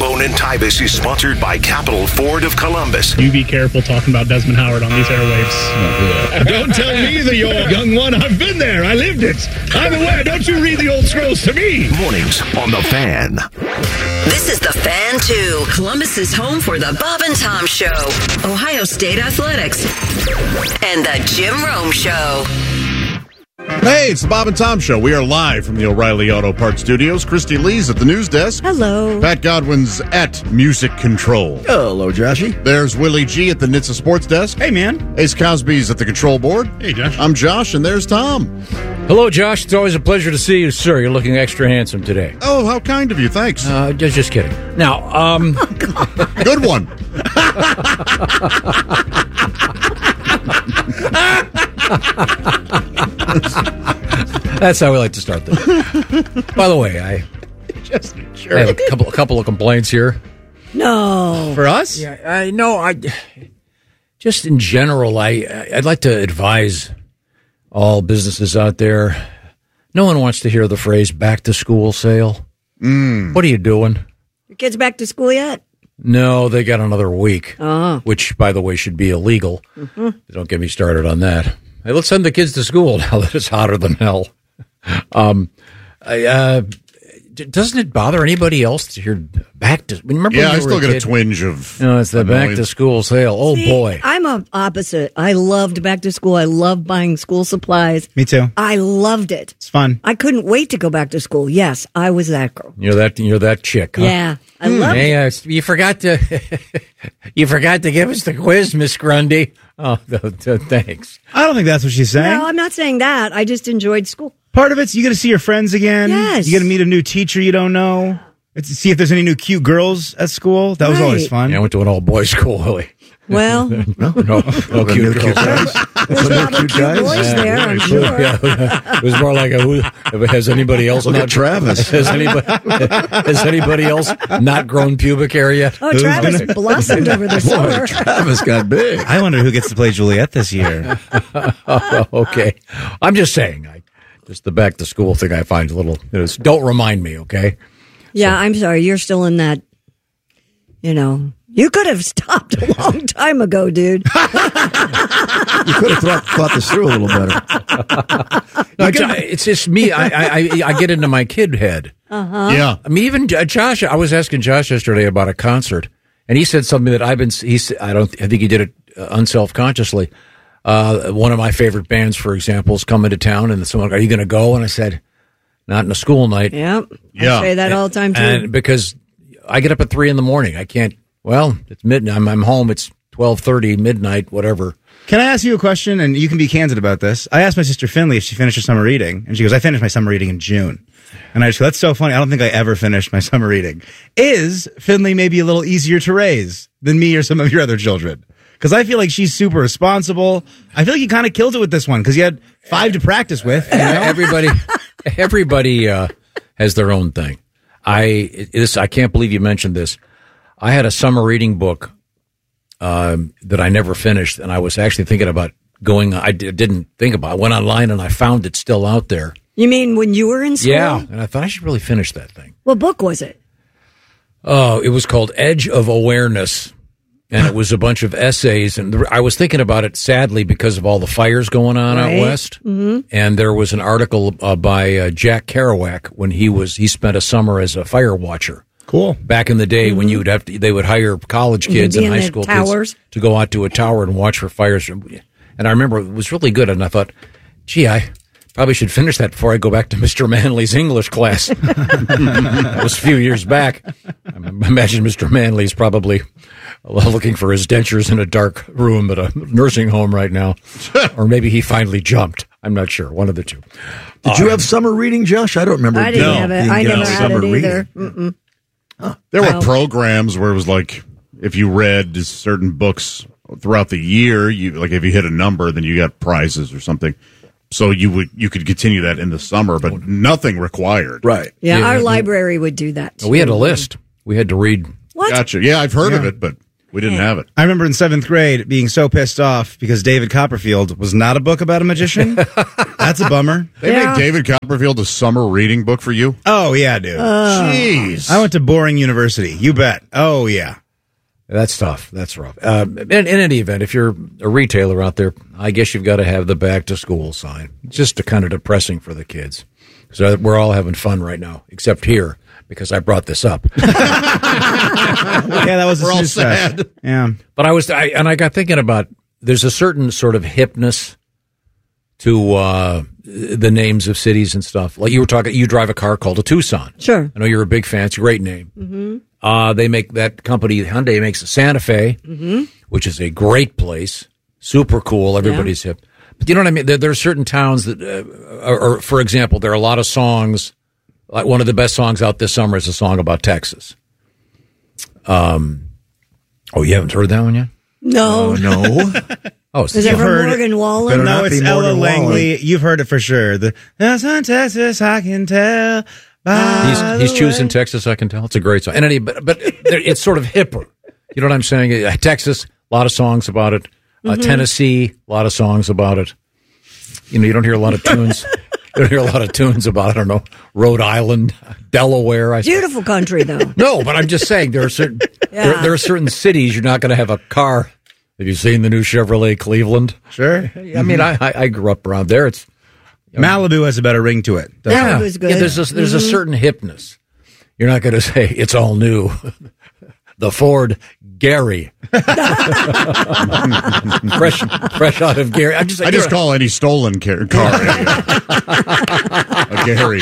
Bone and Tybus is sponsored by Capital Ford of Columbus. You be careful talking about Desmond Howard on these airwaves. Don't tell me that you're a young one. I've been there. I lived it. I'm aware. Don't you read the old scrolls to me. Mornings on The Fan. This is The Fan 2, Columbus's home for the Bob and Tom Show, Ohio State Athletics, and the Jim Rome Show. Hey, it's the Bob and Tom Show. We are live from the O'Reilly Auto Parts Studios. Christy Lee's at the news desk. Hello. Pat Godwin's at Music Control. Hello, Joshy. There's Willie G at the NHTSA Sports Desk. Hey, man. Ace Cosby's at the control board. Hey, Josh. I'm Josh, and there's Tom. Hello, Josh. It's always a pleasure to see you, sir. You're looking extra handsome today. Oh, how kind of you. Thanks. Just kidding. Now, Good one. that's how we like to start this. By the way, I have a couple of complaints here. No. For us? Yeah, I just in general, I'd like to advise all businesses out there. No one wants to hear the phrase "back to school sale." What are you doing? Your kids back to school yet? No, they got another week, Oh. which, by the way, should be illegal. Don't get me started on that. Hey, let's send the kids to school now that it's hotter than hell. Doesn't it bother anybody else to hear back to? Remember? Yeah, when I you were still get a kid? twinge of. No, it's the back to school sale. Oh, See, boy. I'm a opposite. I loved back to school. I loved buying school supplies. Me too. I loved it. It's fun. I couldn't wait to go back to school. Yes, I was that girl. You're that chick, huh? Yeah, I loved it. Hey, you forgot to give us the quiz, Miss Grundy. Oh, thanks. I don't think that's what she's saying. No, I'm not saying that. I just enjoyed school. Part of it's you get to see your friends again. Yes. You get to meet a new teacher you don't know. It's to see if there's any new cute girls at school. That was always Right. fun. Yeah, I went to an all-boys school, Willie. Well, No cute girls. there's probably cute boys there, I'm sure. Yeah, it was more like has anybody else Look not at Travis. Has anybody else not grown pubic hair yet? Oh, Travis blossomed over the summer. Travis got big. I wonder who gets to play Juliet this year. Okay. I'm just saying, just the back to school thing I find a little, don't remind me, okay? Yeah, I'm sorry. You're still in that, you could have stopped a long time ago, dude. You could have thought this through a little better. No, it's just me. I get into my kid head. Yeah. I mean, even Josh, I was asking Josh yesterday about a concert, and he said something that I think he did it unselfconsciously. One of my favorite bands, for example, is coming to town, and someone, are you going to go? And I said, not in a school night. Yep. Yeah. I say that all the time, too. And because I get up at 3 a.m, I can't. Well, it's midnight. I'm home. It's 12:30, midnight, whatever. Can I ask you a question? And you can be candid about this. I asked my sister Finley if she finished her summer reading, and she goes, I finished my summer reading in June. And I just go, that's so funny. I don't think I ever finished my summer reading. Is Finley maybe a little easier to raise than me or some of your other children? Because I feel like she's super responsible. I feel like you kind of killed it with this one because you had 5 to practice with. You know? Everybody has their own thing. I can't believe you mentioned this. I had a summer reading book that I never finished, and I was actually thinking about going. I didn't think about it. I went online, and I found it still out there. You mean when you were in school? Yeah, and I thought I should really finish that thing. What book was it? Oh, it was called Edge of Awareness, and it was a bunch of essays. And I was thinking about it, sadly, because of all the fires going on out west. Mm-hmm. And there was an article by Jack Kerouac when he spent a summer as a fire watcher. Cool. Back in the day when they would hire college kids and high school kids to go out to a tower and watch for fires. And I remember it was really good. And I thought, gee, I probably should finish that before I go back to Mr. Manley's English class. That was a few years back. I imagine Mr. Manley's probably looking for his dentures in a dark room at a nursing home right now. Or maybe he finally jumped. I'm not sure. One of the two. Did you have summer reading, Josh? I don't remember. I didn't have it. I never had it either. There were programs where it was like if you read certain books throughout the year, if you hit a number, then you got prizes or something. So you could continue that in the summer, but nothing required. Right. Yeah, our library would do that too. We had a list. We had to read. What? Gotcha. Yeah, I've heard of it, but We didn't have it. I remember in 7th grade being so pissed off because David Copperfield was not a book about a magician. That's a bummer. They made David Copperfield a summer reading book for you? Oh, yeah, dude. Jeez. I went to boring university. You bet. Oh, yeah. That's tough. That's rough. In any event, if you're a retailer out there, I guess you've got to have the back to school sign. It's just kind of depressing for the kids. So we're all having fun right now, except here, because I brought this up. Yeah, that was we're all sad. Yeah. But I got thinking about, there's a certain sort of hipness to the names of cities and stuff. Like you were talking, you drive a car called a Tucson. Sure. I know you're a big fan. It's a great name. Mm-hmm. They make, that company, Hyundai, makes a Santa Fe, which is a great place. Super cool. Everybody's hip. But you know what I mean? There are certain towns that, or for example, there are a lot of songs. Like one of the best songs out this summer is a song about Texas. Oh, you haven't heard that one yet? No. No. Oh, is it from Morgan Wallen? No, it's Ella Langley. You've heard it for sure. That's on Texas, I can tell. He's choosing Texas, I can tell. It's a great song. And but it's sort of hipper. You know what I'm saying? Texas, a lot of songs about it. Tennessee, a lot of songs about it. You know, you don't hear a lot of tunes. You don't hear a lot of tunes about, I don't know, Rhode Island, Delaware. Beautiful country, though. No, but I'm just saying there are certain there are certain cities you're not going to have a car. Have you seen the new Chevrolet Cleveland? Sure. I mean, I grew up around there. It's Malibu has a better ring to it. That was good. Yeah, there's a certain hipness. You're not going to say it's all new. The Ford Gary, fresh out of Gary. I just call any stolen car a Gary.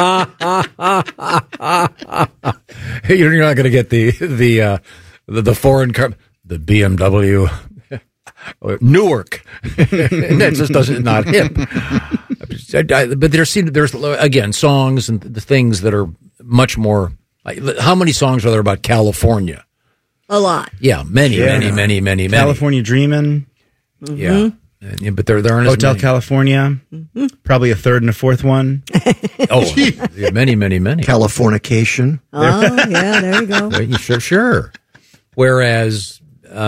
You're not going to get the foreign car, the BMW Newark. That just doesn't not hip. But there's again songs and the things that are much more. How many songs are there about California? A lot. Yeah, many. California Dreamin'. Yeah. But there aren't Hotel as many. California. Probably a third and a fourth one. Oh, yeah, many. Californication. Oh, yeah, there you go. Sure. Whereas,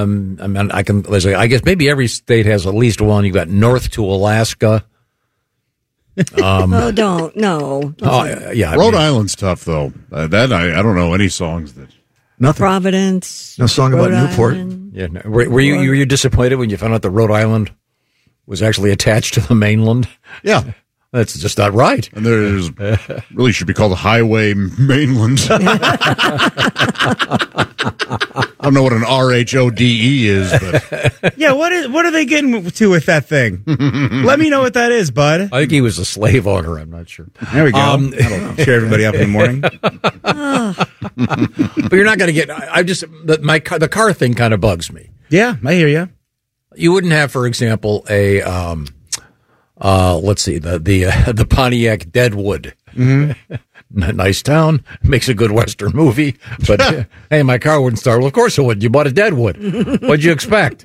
I guess maybe every state has at least one. You've got north to Alaska. Oh, don't. No. Yeah. Rhode Island's tough, though. I don't know any songs that. Nothing. Providence. No song Rhode about Newport. Island. Yeah. No. Were you disappointed when you found out that Rhode Island was actually attached to the mainland? Yeah. That's just not right. And there's really should be called Highway Mainland. I don't know what an RHODE is, but yeah, what are they getting to with that thing? Let me know what that is, bud. I think he was a slave owner. I'm not sure. There we go. That'll cheer everybody up in the morning. But you're not going to get. The car thing kind of bugs me. Yeah, I hear you. You wouldn't have, for example, a let's see, the Pontiac Deadwood. Mm-hmm. Nice town, makes a good Western movie, but hey, my car wouldn't start. Well, of course it wouldn't. You bought a Deadwood. What'd you expect?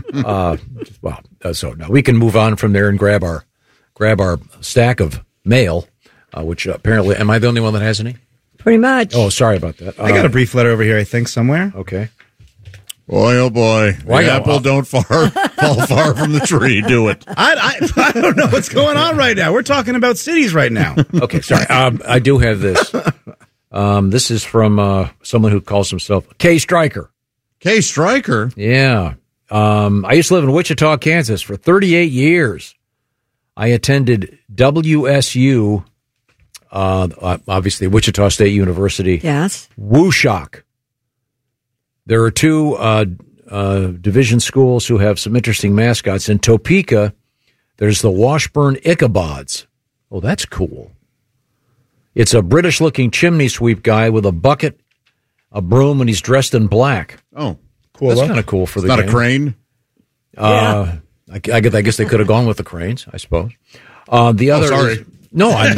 So now we can move on from there and grab our stack of mail, which apparently, am I the only one that has any? Pretty much. Oh, sorry about that. I got a brief letter over here, I think, somewhere. Okay. Boy, oh boy. The apple don't fall far from the tree, do it. I don't know what's going on right now. We're talking about cities right now. Okay, sorry. I do have this. This is from someone who calls himself K. Stryker. K. Stryker? Yeah. I used to live in Wichita, Kansas for 38 years. I attended WSU, obviously Wichita State University. Yes. WUSHOC. There are two division schools who have some interesting mascots. In Topeka, there's the Washburn Ichabods. Oh, that's cool. It's a British-looking chimney sweep guy with a bucket, a broom, and he's dressed in black. Oh, cool. That's kind of cool for the game. Not a crane? Yeah. I guess they could have gone with the cranes, I suppose. The other sorry. No, I'm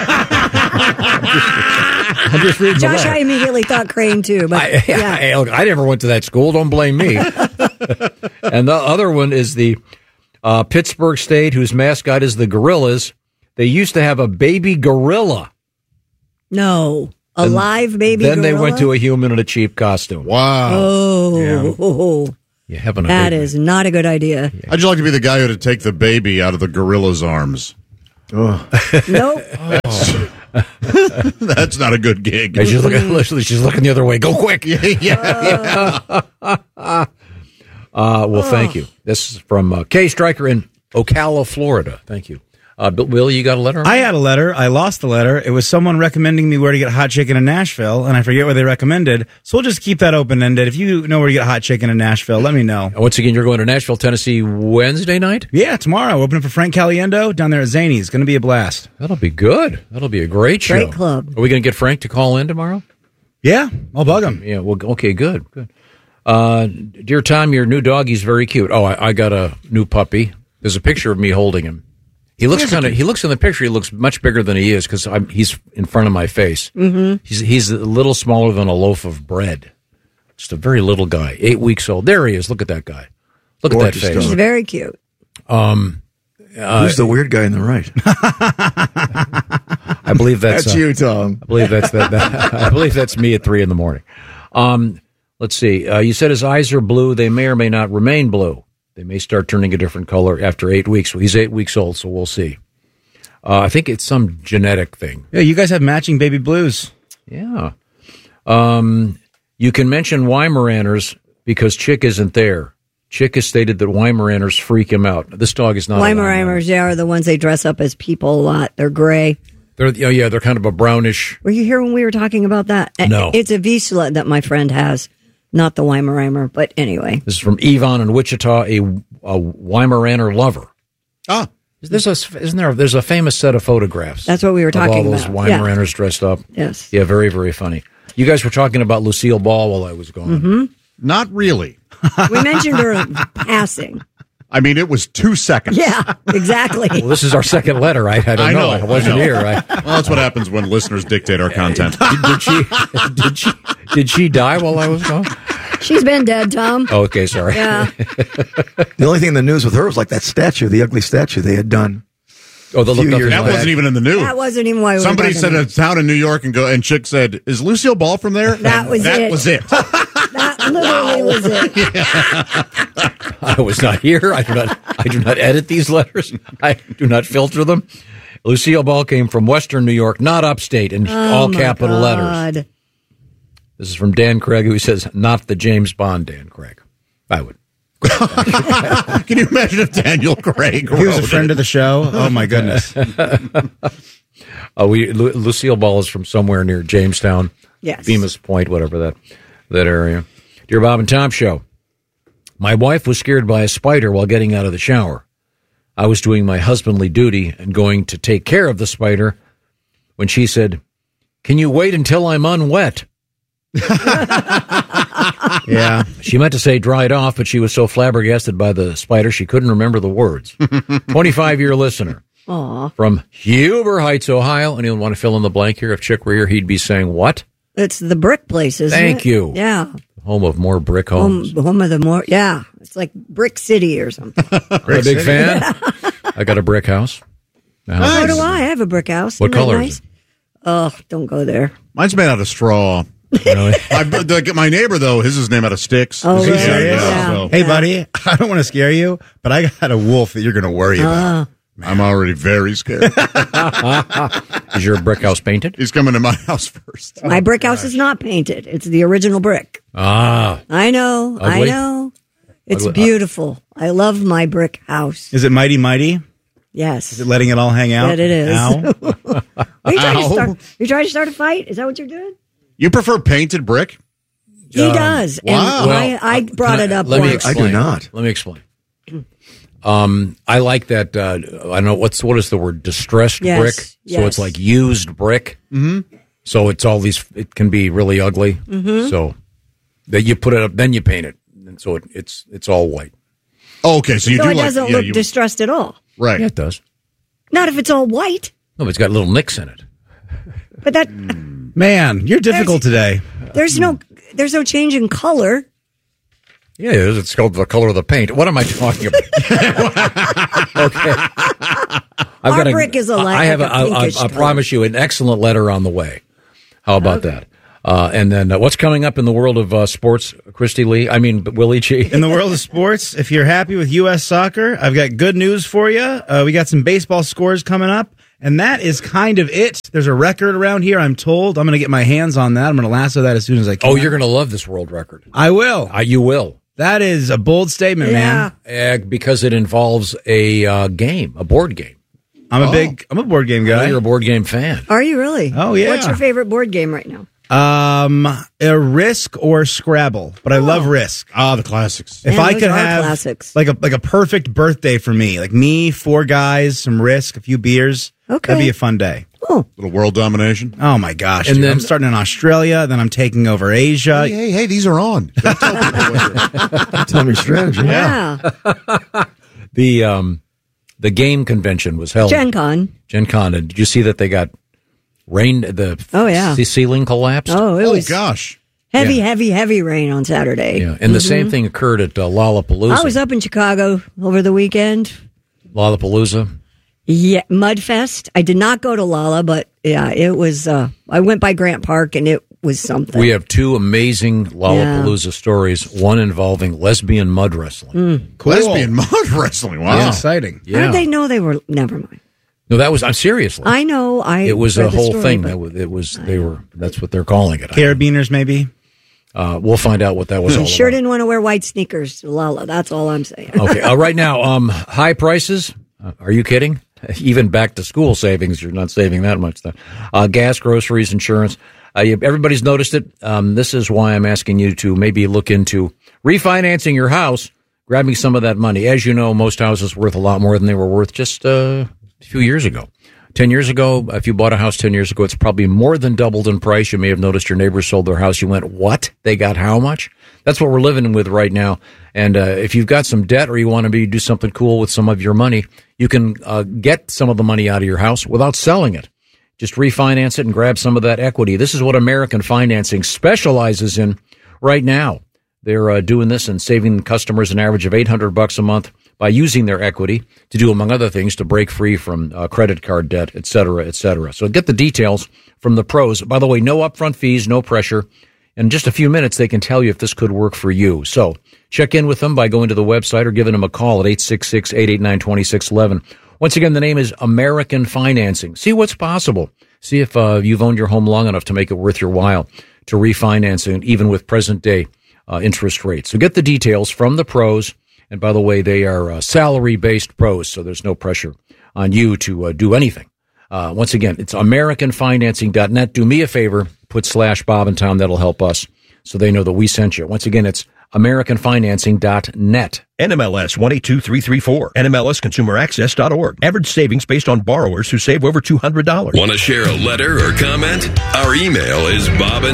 just reading Josh, the I immediately thought crane too, but I never went to that school. Don't blame me. And the other one is the Pittsburgh State, whose mascot is the Gorillas. They used to have a baby gorilla. No. A live baby Then gorilla? they went to a human in a cheap costume. Wow. Oh. You having a That big- is not a good idea. How'd you like to be the guy who had to take the baby out of the gorilla's arms? Nope. That's not a good gig. And she's looking the other way. Go quick. Well, thank you. This is from Kay Stryker in Ocala, Florida. Thank you. Will, you got a letter? I had a letter. I lost the letter. It was someone recommending me where to get hot chicken in Nashville, and I forget where they recommended. So we'll just keep that open-ended. If you know where to get hot chicken in Nashville, let me know. Once again, you're going to Nashville, Tennessee Wednesday night? Yeah, tomorrow. We're opening for Frank Caliendo down there at Zany's. It's going to be a blast. That'll be good. That'll be a great show. Great club. Are we going to get Frank to call in tomorrow? Yeah, I'll bug him. Yeah, well, okay, good. Dear Tom, your new doggy's very cute. Oh, I got a new puppy. There's a picture of me holding him. He looks in the picture, he looks much bigger than he is because he's in front of my face. Mm-hmm. He's a little smaller than a loaf of bread. Just a very little guy, 8 weeks old. There he is. Look at that guy. Look at that face. He's very cute. Who's the weird guy in the right? I believe that's you, Tom. I believe that's I believe that's me at 3 a.m. Let's see. You said his eyes are blue. They may or may not remain blue. They may start turning a different color after 8 weeks. Well, he's 8 weeks old, so we'll see. I think it's some genetic thing. Yeah, you guys have matching baby blues. Yeah. You can mention Weimaraners because Chick isn't there. Chick has stated that Weimaraners freak him out. This dog is not Weimaraners, are the ones they dress up as people a lot. They're gray. They're kind of a brownish. Were you here when we were talking about that? No. It's a Vizsla that my friend has, not the Weimaraner. But anyway. This is from Yvonne in Wichita, a Weimaraner lover. Ah. There's a famous set of photographs. That's what we were talking of all those about. Weimaraners dressed up. Yes. Yeah, very, very funny. You guys were talking about Lucille Ball while I was gone. Mm-hmm. Not really. We mentioned her passing. I mean, it was 2 seconds. Yeah, exactly. Well, this is our second letter. I don't know. I wasn't here. Well, that's what happens when listeners dictate our content. Did she die while I was gone? She's been dead, Tom. Oh, okay, sorry. Yeah. The only thing in the news with her was like that statue, the ugly statue they had done. Oh, the look that wasn't even in the news. That wasn't even why we were Somebody talking said about a town in New York and Chick said, "Is Lucille Ball from there?" That was it. That literally was it. I was not here. I do not edit these letters. I do not filter them. Lucille Ball came from Western New York, not upstate, in all capital letters. This is from Dan Craig, who says, "Not the James Bond Dan Craig." I would. Can you imagine if Daniel Craig He was a friend of the show. Oh my goodness. Lucille Ball is from somewhere near Jamestown, yes, Bemis Point, whatever that area. Dear Bob and Tom Show, my wife was scared by a spider while getting out of the shower. I was doing my husbandly duty and going to take care of the spider when she said, "Can you wait until I'm unwet?" Yeah. She meant to say dried off, but she was so flabbergasted by the spider she couldn't remember the words. 25-year listener. Aww. From Huber Heights, Ohio. Anyone want to fill in the blank here? If Chick were here, he'd be saying what? It's the brick place, isn't it? Thank you. Yeah. Home of more brick homes. Home of the more, yeah. It's like Brick City or something. I'm a big fan. I got a brick house. So do I. I have a brick house. What color is it? Oh, don't go there. Mine's made out of straw. Really? My neighbor, though, his is named out of sticks. Oh, really? Yeah. So Hey, buddy, I don't want to scare you, but I got a wolf that you're going to worry about. I'm already very scared. Is your brick house painted? He's coming to my house first. My brick house is not painted. It's the original brick. Ah. I know. Ugly? I know. It's Ugly. beautiful. I love my brick house. Is it mighty, mighty? Yes. Is it letting it all hang out? That it is. Ow. Are you trying to start a fight? Is that what you're doing? You prefer painted brick? He does. wow. And I brought it up Let me once. explain. I do not. Let me explain. I like that. I don't know what is the word? Distressed Yes, brick. So yes. it's like used brick. Mm-hmm. So it's all these. It can be really ugly. Mm-hmm. So that you put it up, then you paint it, and so it's all white. Oh, okay, so you So do it like doesn't look distressed at all. right. Yeah, it does. Not if it's all white. No, but it's got little nicks in it. But that Man, you're difficult today. there's no change in color. Yeah, it is. It's called the color of the paint. What am I talking about? Okay. Our brick is a light. I have. like a pinkish I color. promise you, an excellent letter on the way. How about that? And then what's coming up in the world of sports, Willie G? In the world of sports, if you're happy with U.S. soccer, I've got good news for you. We got some baseball scores coming up, and that is kind of it. There's a record around here, I'm told. I'm going to get my hands on that. I'm going to lasso that as soon as I can. Oh, you're going to love this world record. I will. You will. That is a bold statement, man. Because it involves a board game. I'm a board game guy. You're a board game fan. Are you really? Oh, yeah. What's your favorite board game right now? A Risk or Scrabble, but I love Risk. The classics. If I could have classics. like a perfect birthday for me, like me, 4 guys, some Risk, a few beers, that'd be a fun day. Oh, little world domination. Oh my gosh! And dude. then I'm starting in Australia, then I'm taking over Asia. Hey, these are on. Don't tell people Tell me strategy. yeah. The game convention was held. Gen Con. And did you see that they got rain? The ceiling collapsed. Oh, it was gosh. Heavy rain on Saturday. Yeah, and the same thing occurred at Lollapalooza. I was up in Chicago over the weekend. Lollapalooza. Yeah, Mudfest. I did not go to Lolla, but yeah, it was. I went by Grant Park, and it was something. We have 2 amazing Lollapalooza stories. One involving lesbian mud wrestling. Cool. Lesbian mud wrestling. Wow, that's exciting. How did they know they were? Never mind. No, that was. I'm seriously. I know. It was a whole thing. But That's what they're calling it. Carabiners, maybe. We'll find out what that was all about. Sure didn't want to wear white sneakers to Lolla. That's all I'm saying. Okay. Right now, high prices. Are you kidding? Even back to school savings, you're not saving that much stuff. Gas, groceries, insurance. Everybody's noticed it. This is why I'm asking you to maybe look into refinancing your house, grabbing some of that money. As you know, most houses worth a lot more than they were worth just a few years ago. 10 years ago, if you bought a house 10 years ago, it's probably more than doubled in price. You may have noticed your neighbors sold their house. You went, what? They got how much? That's what we're living with right now. And if you've got some debt or you want to do something cool with some of your money, you can get some of the money out of your house without selling it. Just refinance it and grab some of that equity. This is what American Financing specializes in right now. They're doing this and saving customers an average of $800 a month by using their equity to do, among other things, to break free from credit card debt, et cetera, et cetera. So get the details from the pros. By the way, no upfront fees, no pressure. In just a few minutes, they can tell you if this could work for you. So check in with them by going to the website or giving them a call at 866-889-2611. Once again, the name is American Financing. See what's possible. See if you've owned your home long enough to make it worth your while to refinance it, even with present-day interest rates. So get the details from the pros. And by the way, they are salary-based pros, so there's no pressure on you to do anything. Once again, it's AmericanFinancing.net. Do me a favor, put /Bob and Tom. That'll help us so they know that we sent you. Once again, it's AmericanFinancing.net. NMLS 182334. NMLSConsumerAccess.org. Average savings based on borrowers who save over $200. Want to share a letter or comment? Our email is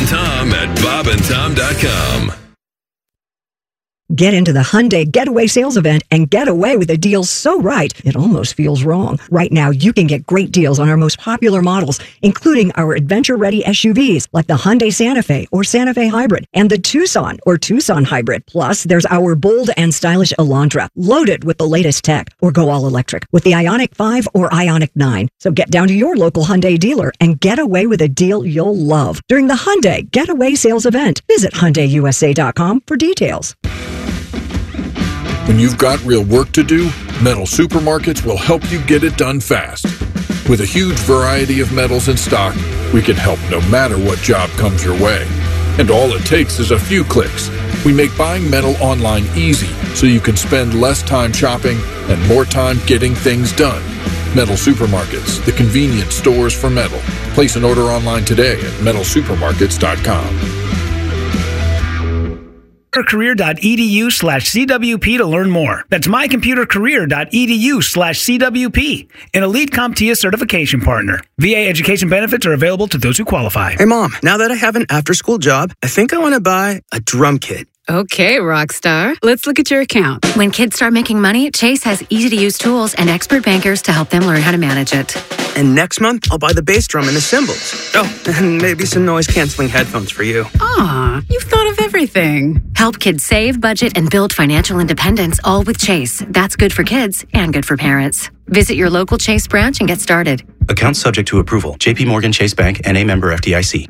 bobandtom@bobandtom.com. Get into the Hyundai Getaway Sales Event and get away with a deal so right, it almost feels wrong. Right now, you can get great deals on our most popular models, including our adventure-ready SUVs, like the Hyundai Santa Fe or Santa Fe Hybrid, and the Tucson or Tucson Hybrid. Plus, there's our bold and stylish Elantra, loaded with the latest tech, or go all-electric with the Ioniq 5 or Ioniq 9. So get down to your local Hyundai dealer and get away with a deal you'll love during the Hyundai Getaway Sales Event. Visit HyundaiUSA.com for details. When you've got real work to do, Metal Supermarkets will help you get it done fast. With a huge variety of metals in stock, we can help no matter what job comes your way. And all it takes is a few clicks. We make buying metal online easy so you can spend less time shopping and more time getting things done. Metal Supermarkets, the convenient stores for metal. Place an order online today at metalsupermarkets.com. mycomputercareer.edu/CWP to learn more. That's mycomputercareer.edu/CWP, an elite CompTIA certification partner. VA education benefits are available to those who qualify. Hey, Mom, now that I have an after-school job, I think I want to buy a drum kit. Okay, Rockstar. Let's look at your account. When kids start making money, Chase has easy-to-use tools and expert bankers to help them learn how to manage it. And next month, I'll buy the bass drum and the cymbals. Oh, and maybe some noise-canceling headphones for you. Aw, you've thought of everything. Help kids save, budget, and build financial independence, all with Chase. That's good for kids and good for parents. Visit your local Chase branch and get started. Account subject to approval. J.P. Morgan Chase Bank, N.A. member FDIC.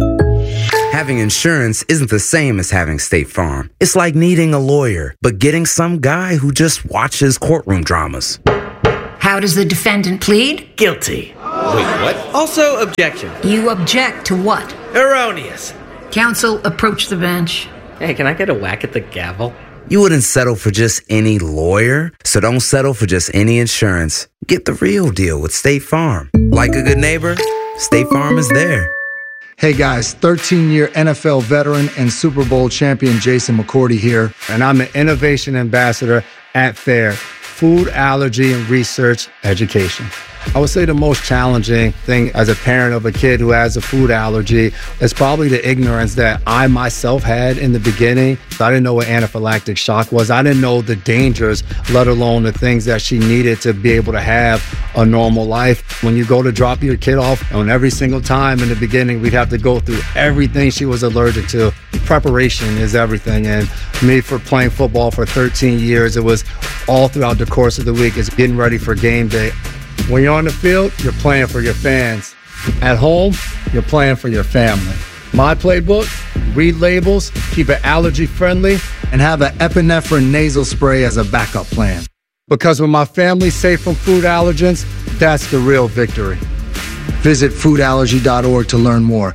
Having insurance isn't the same as having State Farm. It's like needing a lawyer, but getting some guy who just watches courtroom dramas. How does the defendant plead? Guilty. Wait, what? Also, objection. You object to what? Erroneous. Counsel, approach the bench. Hey, can I get a whack at the gavel? You wouldn't settle for just any lawyer, so don't settle for just any insurance. Get the real deal with State Farm. Like a good neighbor, State Farm is there. Hey guys, 13-year NFL veteran and Super Bowl champion Jason McCourty here, and I'm an innovation ambassador at FAIR, Food Allergy and Research Education. I would say the most challenging thing as a parent of a kid who has a food allergy is probably the ignorance that I myself had in the beginning. I didn't know what anaphylactic shock was. I didn't know the dangers, let alone the things that she needed to be able to have a normal life. When you go to drop your kid off, and every single time in the beginning, we'd have to go through everything she was allergic to. Preparation is everything. And me, for playing football for 13 years, it was all throughout the course of the week. It's getting ready for game day. When you're on the field, you're playing for your fans. At home, you're playing for your family. My playbook, read labels, keep it allergy friendly, and have an epinephrine nasal spray as a backup plan. Because when my family's safe from food allergens, that's the real victory. Visit foodallergy.org to learn more.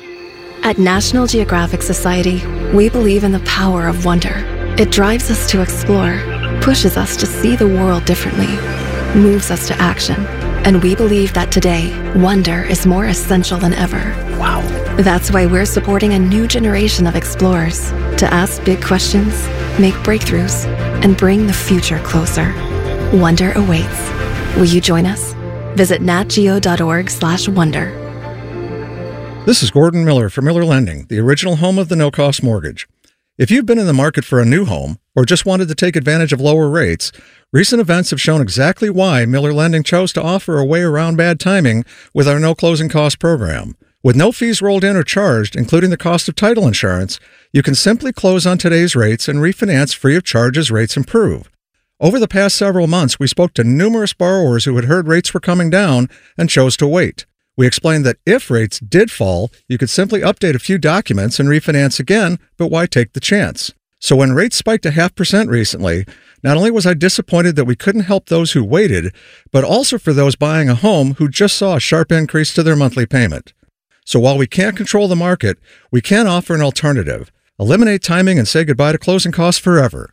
At National Geographic Society, we believe in the power of wonder. It drives us to explore, pushes us to see the world differently, moves us to action. And we believe that today, wonder is more essential than ever. Wow. That's why we're supporting a new generation of explorers to ask big questions, make breakthroughs, and bring the future closer. Wonder awaits. Will you join us? Visit natgeo.org/wonder. This is Gordon Miller for Miller Lending, the original home of the no-cost mortgage. If you've been in the market for a new home or just wanted to take advantage of lower rates, recent events have shown exactly why Miller Lending chose to offer a way around bad timing with our no closing cost program. With no fees rolled in or charged, including the cost of title insurance, you can simply close on today's rates and refinance free of charge as rates improve. Over the past several months, we spoke to numerous borrowers who had heard rates were coming down and chose to wait. We explained that if rates did fall, you could simply update a few documents and refinance again, but why take the chance? So when rates spiked 0.5% recently, not only was I disappointed that we couldn't help those who waited, but also for those buying a home who just saw a sharp increase to their monthly payment. So while we can't control the market, we can offer an alternative. Eliminate timing and say goodbye to closing costs forever.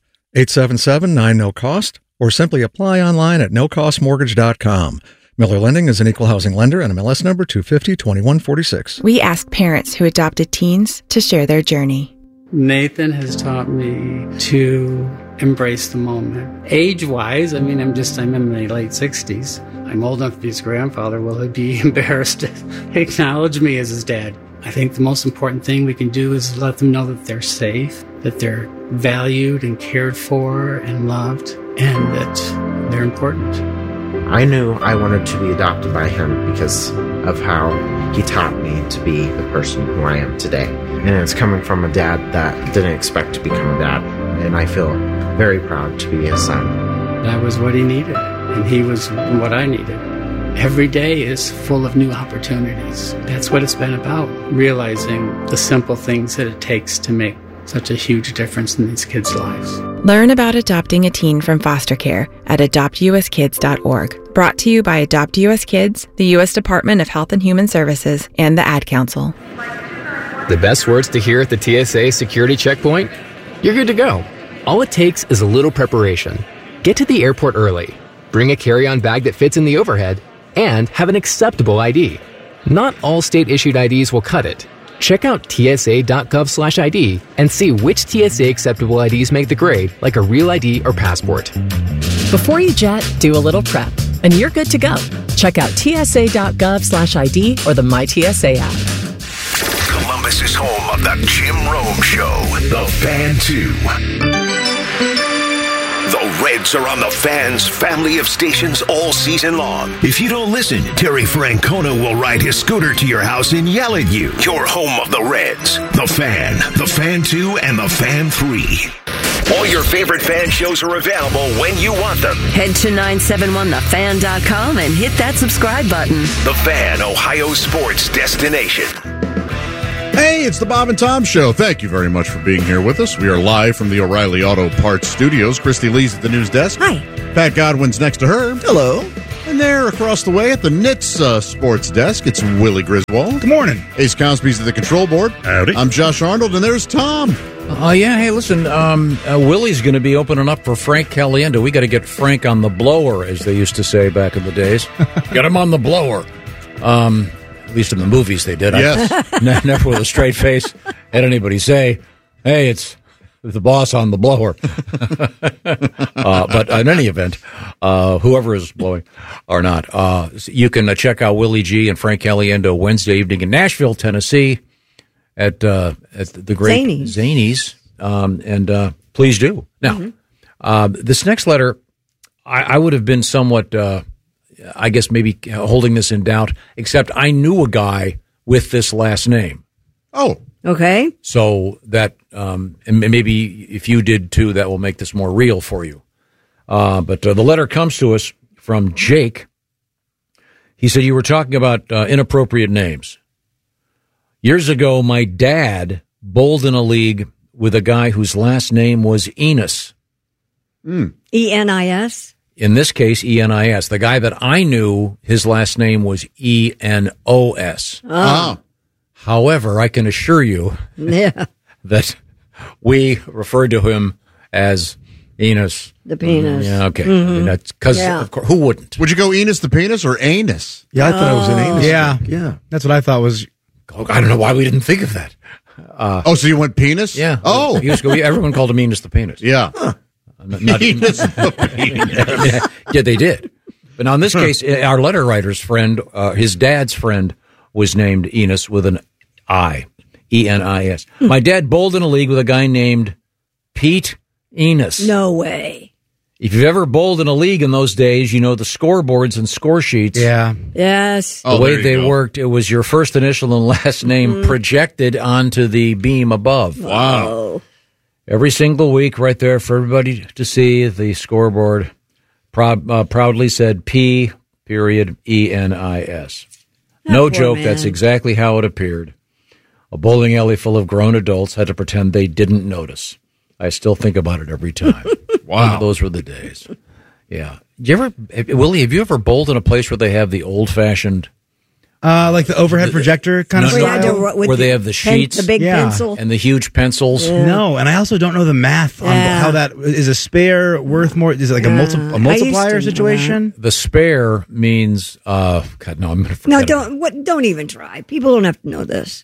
877-9-NO-COST, or simply apply online at nocostmortgage.com. Miller Lending is an equal housing lender and MLS number 250-2146. We ask parents who adopted teens to share their journey. Nathan has taught me to embrace the moment. Age-wise, I'm in my late 60s. I'm old enough to be his grandfather. Will he be embarrassed to acknowledge me as his dad? I think the most important thing we can do is let them know that they're safe, that they're valued and cared for and loved, and that they're important. I knew I wanted to be adopted by him because of how he taught me to be the person who I am today. And it's coming from a dad that didn't expect to become a dad. And I feel very proud to be his son. That was what he needed, and he was what I needed. Every day is full of new opportunities. That's what it's been about, realizing the simple things that it takes to make such a huge difference in these kids' lives. Learn about adopting a teen from foster care at adoptuskids.org. Brought to you by Adopt US Kids, the U.S. Department of Health and Human Services, and the Ad Council. The best words to hear at the TSA security checkpoint? You're good to go. All it takes is a little preparation. Get to the airport early. Bring a carry-on bag that fits in the overhead, and have an acceptable ID. Not all state-issued IDs will cut it. Check out tsa.gov/ID and see which TSA acceptable IDs make the grade, like a real ID or passport. Before you jet, do a little prep, and you're good to go. Check out tsa.gov/ID or the MyTSA app. Columbus is home of the Jim Rome Show, The Fan 2. The Reds are on the Fan's family of stations all season long. If you don't listen, Terry Francona will ride his scooter to your house and yell at you. Your home of the Reds. The Fan 2, and The Fan 3. All your favorite Fan shows are available when you want them. Head to 971thefan.com and hit that subscribe button. The Fan, Ohio sports destination. Hey, it's the Bob and Tom Show. Thank you very much for being here with us. We are live from the O'Reilly Auto Parts Studios. Christy Lee's at the news desk. Hi. Pat Godwin's next to her. Hello. And there, across the way at the Knits sports desk, it's Willie Griswold. Good morning. Ace Consby's at the control board. Howdy. I'm Josh Arnold, and there's Tom. Yeah, hey, listen, Willie's going to be opening up for Frank Caliendo. We got to get Frank on the blower, as they used to say back in the days. Get him on the blower. At least in the movies they did. Yes. Never with a straight face had anybody say, hey, it's the boss on the blower. But in any event, whoever is blowing or not, you can check out Willie G and Frank Caliendo Wednesday evening in Nashville, Tennessee at the great Zanies. And please do. Now, this next letter, I would have been somewhat, I guess maybe holding this in doubt, except I knew a guy with this last name. Oh. Okay. So that, and maybe if you did too, that will make this more real for you. But the letter comes to us from Jake. He said, you were talking about inappropriate names. Years ago, my dad bowled in a league with a guy whose last name was Enos. E-N-I-S? In this case, E-N-I-S. The guy that I knew, his last name was E-N-O-S. Oh. However, I can assure you that we referred to him as Enos. The penis. Yeah, okay. That's because, of course, who wouldn't? Would you go Enos the penis or anus? Yeah, I thought it was an anus. Yeah. That's what I thought was. I don't know why we didn't think of that. So you went penis? Yeah. Oh. Everyone called him Enos the penis. Yeah. Enos the penis. Yeah, they did. But now in this case, our letter writer's friend, his dad's friend, was named Enos with an I. E-N-I-S. My dad bowled in a league with a guy named Pete Enos. No way. If you've ever bowled in a league in those days, you know the scoreboards and score sheets. Yeah. Yes. The way they worked, it was your first initial and last name projected onto the beam above. Wow. Every single week, right there for everybody to see, the scoreboard proudly said P. E-N-I-S. No joke, man. that's exactly how it appeared. A bowling alley full of grown adults had to pretend they didn't notice. I still think about it every time. Wow. Those were the days. Yeah. Willie, have you ever bowled in a place where they have the old-fashioned... like the overhead projector kind of style? Where they have the sheets. The big pencil. And the huge pencils. Yeah. No, and I also don't know the math on how that... Is a spare worth more? Is it like a multiplier situation? The spare means... God, no, I'm going to forget. No, don't even try. People don't have to know this.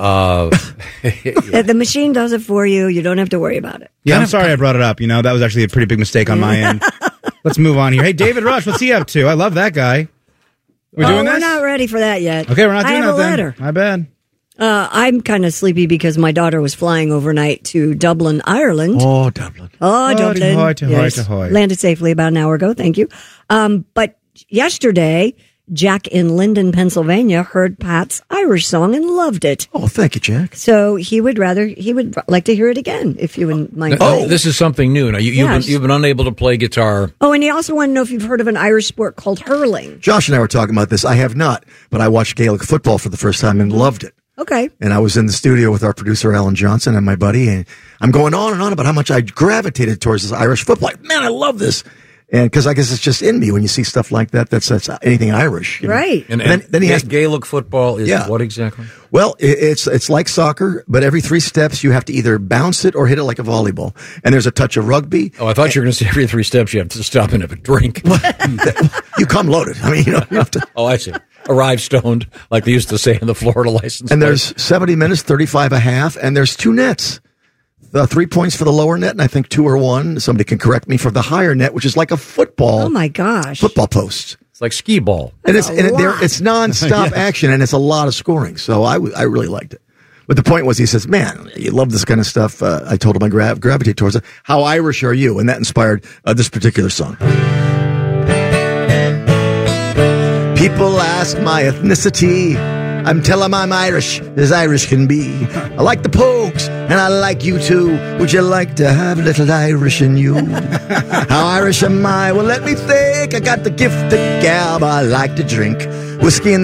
The machine does it for you. You don't have to worry about it. Yeah, I'm sorry I brought it up. You know, that was actually a pretty big mistake on my end. Let's move on here. Hey, David Rush, what's he up to? I love that guy. We're doing this? We're not ready for that yet. Okay, we're not doing that then. I have a letter. My bad. I'm kind of sleepy because my daughter was flying overnight to Dublin, Ireland. Oh, Dublin. Dublin. Ahoy. Landed safely about an hour ago. Thank you. But yesterday, Jack in Linden, Pennsylvania, heard Pat's Irish song and loved it. Oh, thank you, Jack. So he would like to hear it again, if you wouldn't mind. This is something new. Now, you've been unable to play guitar. Oh, and he also wanted to know if you've heard of an Irish sport called hurling. Josh and I were talking about this. I have not, but I watched Gaelic football for the first time and loved it. Okay. And I was in the studio with our producer, Alan Johnson, and my buddy, and I'm going on and on about how much I gravitated towards this Irish football. Like, man, I love this. And because I guess it's just in me when you see stuff like that, that's anything Irish. Right. And then he has Gaelic football is what exactly? Well, it's like soccer, but every 3 steps you have to either bounce it or hit it like a volleyball. And there's a touch of rugby. Oh, I thought you were going to say every 3 steps you have to stop and have a drink. You come loaded. I mean, you have to. Oh, I see. Arrive stoned, like they used to say in the Florida license. And there's 70 minutes, 35 a half, and there's 2 nets. 3 points for the lower net, and I think 2 or 1. Somebody can correct me for the higher net, which is like a football. Oh my gosh! Football post. It's like skee ball, and it's nonstop action, and it's a lot of scoring. So I really liked it. But the point was, he says, man, you love this kind of stuff. I told him I gravitate towards it. How Irish are you? And that inspired this particular song. People ask my ethnicity. I'm telling them I'm Irish, as Irish can be. I like the Pogues, and I like you too. Would you like to have a little Irish in you? How Irish am I? Well, let me think. I got the gift of gab. I like to drink whiskey in the